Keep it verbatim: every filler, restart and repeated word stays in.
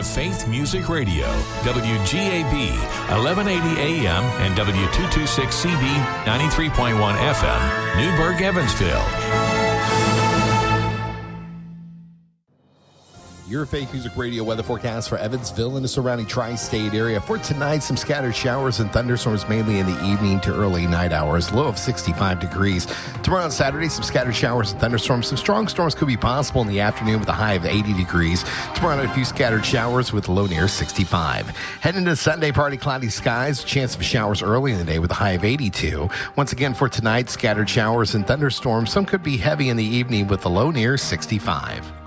to Faith Music Radio, W G A B, eleven eighty A M and W two twenty-six C B, ninety-three point one F M, Newburgh, Evansville. Your Faith Music Radio weather forecast for Evansville and the surrounding tri-state area. For tonight, some scattered showers and thunderstorms mainly in the evening to early night hours, low of sixty-five degrees. Tomorrow on Saturday, some scattered showers and thunderstorms. Some strong storms could be possible in the afternoon with a high of eighty degrees. Tomorrow night, a few scattered showers with a low near sixty-five. Heading into Sunday, partly cloudy skies, chance of showers early in the day with a high of eighty-two. Once again, for tonight, scattered showers and thunderstorms. Some could be heavy in the evening with a low near sixty-five.